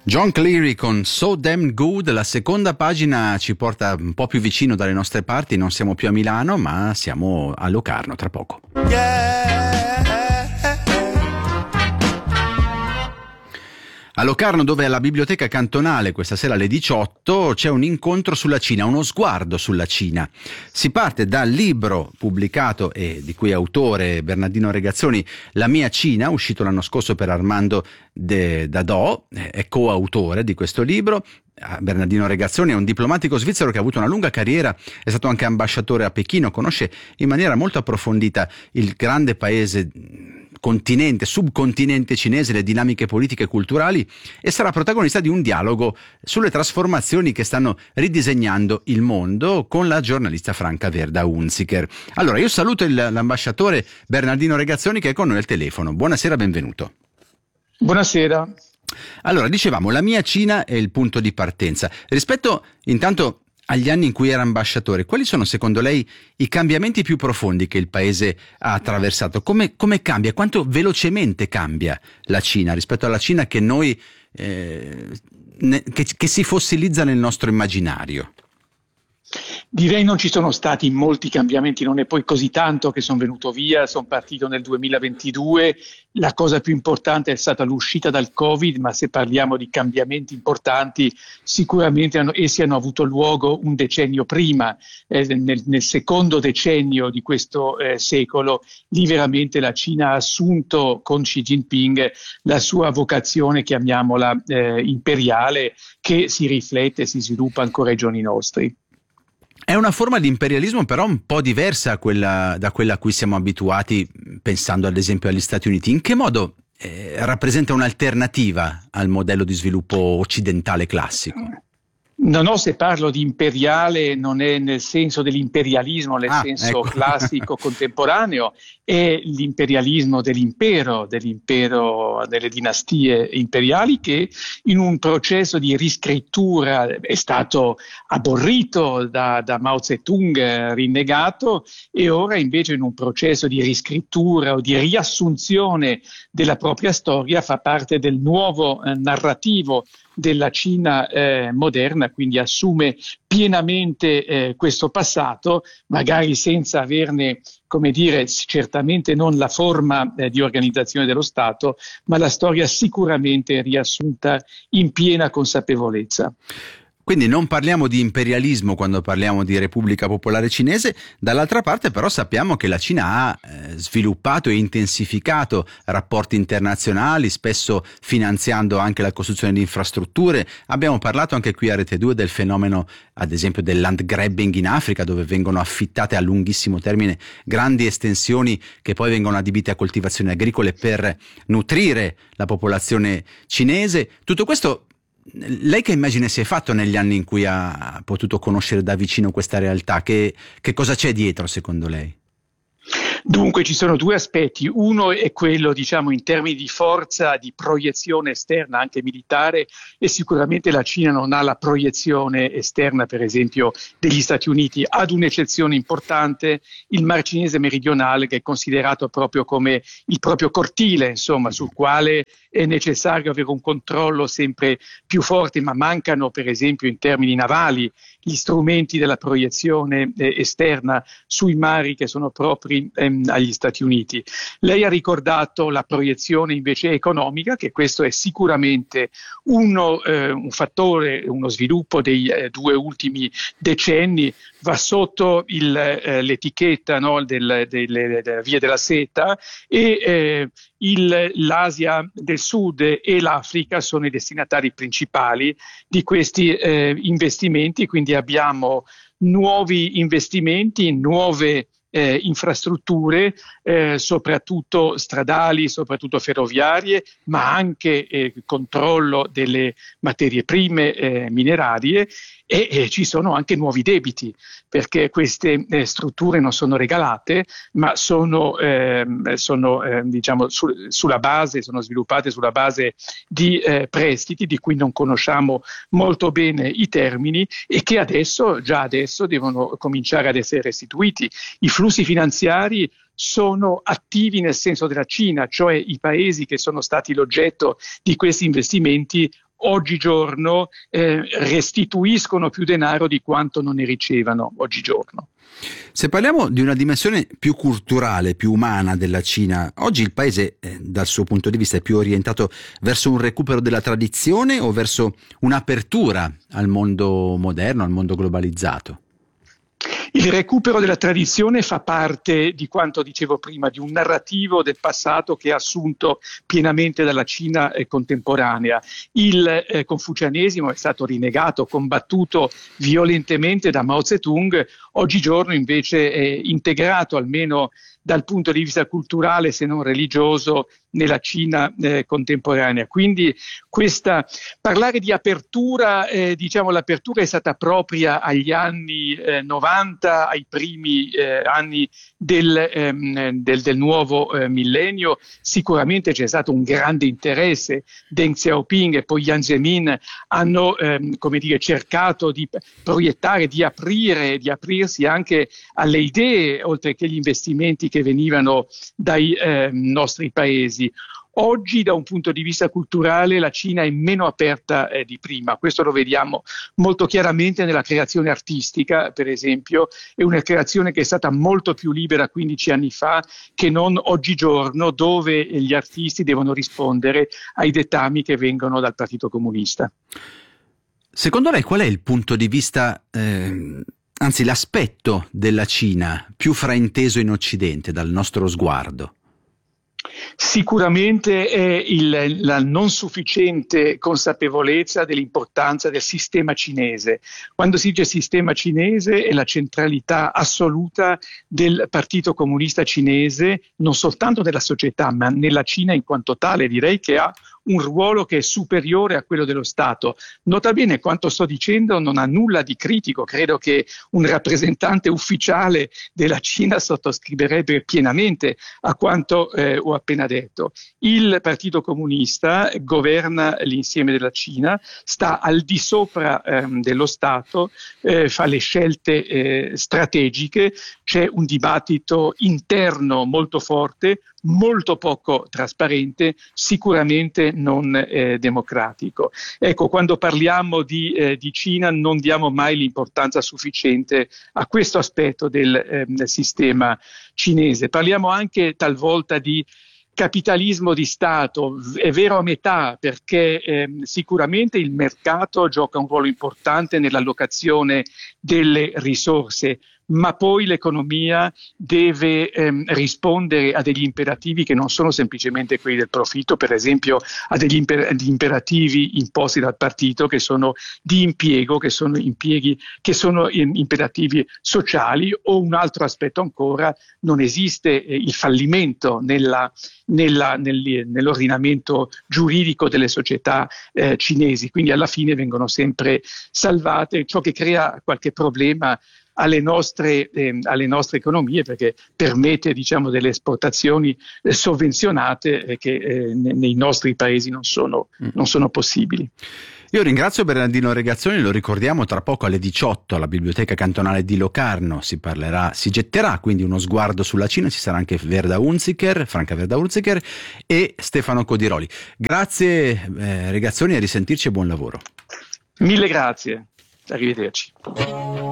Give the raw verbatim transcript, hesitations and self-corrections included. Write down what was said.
John Cleary con So Damn Good, la seconda pagina ci porta un po' più vicino dalle nostre parti, non siamo più a Milano ma siamo a Locarno tra poco. A Locarno, dove alla biblioteca cantonale questa sera alle diciotto c'è un incontro sulla Cina, uno sguardo sulla Cina. Si parte dal libro pubblicato e di cui è autore Bernardino Regazzoni, La mia Cina, uscito l'anno scorso per Armando de Dadò, è coautore di questo libro. Bernardino Regazzoni è un diplomatico svizzero che ha avuto una lunga carriera, è stato anche ambasciatore a Pechino, conosce in maniera molto approfondita il grande paese, continente, subcontinente cinese, le dinamiche politiche e culturali, e sarà protagonista di un dialogo sulle trasformazioni che stanno ridisegnando il mondo con la giornalista Franca Verda Hunziker. Allora io saluto il, l'ambasciatore Bernardino Regazzoni che è con noi al telefono. Buonasera, benvenuto. Buonasera. Allora, dicevamo, la mia Cina è il punto di partenza. Rispetto intanto agli anni in cui era ambasciatore, quali sono secondo lei i cambiamenti più profondi che il paese ha attraversato? Come, come cambia? Quanto velocemente cambia la Cina rispetto alla Cina che noi eh, ne, che, che si fossilizza nel nostro immaginario? Direi non ci sono stati molti cambiamenti, non è poi così tanto che sono venuto via, sono partito nel duemilaventidue, la cosa più importante è stata l'uscita dal Covid, ma se parliamo di cambiamenti importanti sicuramente hanno, essi hanno avuto luogo un decennio prima, eh, nel, nel secondo decennio di questo eh, secolo, lì veramente la Cina ha assunto con Xi Jinping la sua vocazione, chiamiamola eh, imperiale, che si riflette e si sviluppa ancora ai giorni nostri. È una forma di imperialismo però un po' diversa quella, da quella a cui siamo abituati, pensando ad esempio agli Stati Uniti. In che modo eh, rappresenta un'alternativa al modello di sviluppo occidentale classico? No, no, se parlo di imperiale non è nel senso dell'imperialismo, nel ah, senso ecco. classico contemporaneo, è l'imperialismo dell'impero, dell'impero, delle dinastie imperiali, che in un processo di riscrittura è stato aborrito da, da Mao Zedong, rinnegato, e ora invece in un processo di riscrittura o di riassunzione della propria storia fa parte del nuovo eh, narrativo della Cina eh, moderna, quindi assume pienamente eh, questo passato, magari senza averne, come dire, certamente non la forma eh, di organizzazione dello Stato, ma la storia sicuramente riassunta in piena consapevolezza. Quindi non parliamo di imperialismo quando parliamo di Repubblica Popolare Cinese, dall'altra parte però sappiamo che la Cina ha eh, sviluppato e intensificato rapporti internazionali, spesso finanziando anche la costruzione di infrastrutture. Abbiamo parlato anche qui a Rete due del fenomeno, ad esempio, del land grabbing in Africa, dove vengono affittate a lunghissimo termine grandi estensioni che poi vengono adibite a coltivazioni agricole per nutrire la popolazione cinese. Tutto questo, lei che immagine si è fatto negli anni in cui ha potuto conoscere da vicino questa realtà? Che, che cosa c'è dietro secondo lei? Dunque ci sono due aspetti, uno è quello, diciamo, in termini di forza, di proiezione esterna anche militare, e sicuramente la Cina non ha la proiezione esterna per esempio degli Stati Uniti, ad un'eccezione importante, il Mar Cinese meridionale, che è considerato proprio come il proprio cortile, insomma, sul quale è necessario avere un controllo sempre più forte, ma mancano per esempio in termini navali gli strumenti della proiezione eh, esterna sui mari che sono propri ehm, agli Stati Uniti. Lei ha ricordato la proiezione invece economica, che questo è sicuramente uno, eh, un fattore, uno sviluppo dei eh, due ultimi decenni, va sotto il, eh, l'etichetta no, del, del, della via della seta, e eh, il, l'Asia del Sud e l'Africa sono i destinatari principali di questi eh, investimenti, quindi abbiamo nuovi investimenti, nuove eh, infrastrutture, eh, soprattutto stradali, soprattutto ferroviarie, ma anche eh, controllo delle materie prime eh, minerarie, e, e ci sono anche nuovi debiti, perché queste eh, strutture non sono regalate, ma sono, eh, sono eh, diciamo su, sulla base, sono sviluppate sulla base di eh, prestiti di cui non conosciamo molto bene i termini, e che adesso, già adesso, devono cominciare ad essere restituiti. I flussi finanziari sono attivi nel senso della Cina, cioè i paesi che sono stati l'oggetto di questi investimenti oggigiorno eh, restituiscono più denaro di quanto non ne ricevano oggigiorno. Se parliamo di una dimensione più culturale, più umana della Cina, oggi il paese eh, dal suo punto di vista è più orientato verso un recupero della tradizione o verso un'apertura al mondo moderno, al mondo globalizzato? Il recupero della tradizione fa parte di quanto dicevo prima, di un narrativo del passato che è assunto pienamente dalla Cina eh, contemporanea. Il eh, confucianesimo è stato rinnegato, combattuto violentemente da Mao Zedong, oggigiorno invece è integrato almeno dal punto di vista culturale, se non religioso, nella Cina eh, contemporanea. Quindi questa, parlare di apertura, eh, diciamo l'apertura è stata propria agli anni eh, novanta, ai primi eh, anni del, ehm, del, del nuovo eh, millennio. Sicuramente c'è stato un grande interesse. Deng Xiaoping e poi Jiang Zemin hanno ehm, come dire, cercato di proiettare, di aprire, di aprirsi anche alle idee, oltre che agli investimenti che venivano dai eh, nostri paesi. Oggi da un punto di vista culturale la Cina è meno aperta eh, di prima, questo lo vediamo molto chiaramente nella creazione artistica, per esempio, è una creazione che è stata molto più libera quindici anni fa che non oggigiorno, dove gli artisti devono rispondere ai dettami che vengono dal Partito Comunista. Secondo lei qual è il punto di vista, eh, anzi l'aspetto della Cina più frainteso in Occidente dal nostro sguardo? Sicuramente è il, la non sufficiente consapevolezza dell'importanza del sistema cinese. Quando si dice sistema cinese è la centralità assoluta del Partito Comunista Cinese, non soltanto nella società, ma nella Cina in quanto tale. Direi che ha un ruolo che è superiore a quello dello Stato. Nota bene, quanto sto dicendo non ha nulla di critico, credo che un rappresentante ufficiale della Cina sottoscriverebbe pienamente a quanto eh, ho appena detto. Il Partito Comunista governa l'insieme della Cina, sta al di sopra ehm, dello Stato, eh, fa le scelte eh, strategiche, c'è un dibattito interno molto forte, molto poco trasparente, sicuramente non eh, democratico. Ecco, quando parliamo di, eh, di Cina non diamo mai l'importanza sufficiente a questo aspetto del, eh, del sistema cinese. Parliamo anche talvolta di capitalismo di Stato, è vero a metà, perché eh, sicuramente il mercato gioca un ruolo importante nell'allocazione delle risorse, ma poi l'economia deve ehm, rispondere a degli imperativi che non sono semplicemente quelli del profitto, per esempio a degli imper- imperativi imposti dal partito che sono di impiego, che sono impieghi, che sono imperativi sociali, o un altro aspetto ancora, non esiste eh, il fallimento nella, nella, nel, nell'ordinamento giuridico delle società eh, cinesi, quindi alla fine vengono sempre salvate, ciò che crea qualche problema alle nostre, eh, alle nostre economie, perché permette, diciamo, delle esportazioni eh, sovvenzionate eh, che eh, nei nostri paesi non sono, mm. non sono possibili. Io ringrazio Bernardino Regazzoni, lo ricordiamo, tra poco alle diciotto alla Biblioteca Cantonale di Locarno si parlerà, si getterà quindi uno sguardo sulla Cina, ci sarà anche Verda Hunziker, Franca Verda Hunziker e Stefano Codiroli. Grazie eh, Regazzoni, a risentirci e buon lavoro. Mille grazie, arrivederci.